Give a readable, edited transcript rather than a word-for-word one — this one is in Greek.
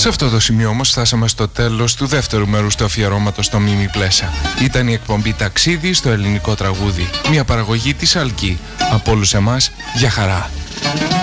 Σε αυτό το σημείο όμως φτάσαμε στο τέλος του δεύτερου μέρους του αφιερώματος στο Μίμη Πλέσα. Ήταν η εκπομπή Ταξίδι στο ελληνικό τραγούδι. Μια παραγωγή της Αλκή. Από όλους εμάς, για χαρά.